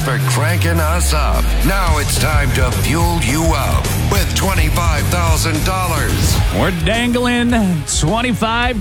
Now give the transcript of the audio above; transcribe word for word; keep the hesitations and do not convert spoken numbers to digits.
for cranking us up. Now it's time to fuel you up with twenty-five thousand dollars. We're dangling twenty-five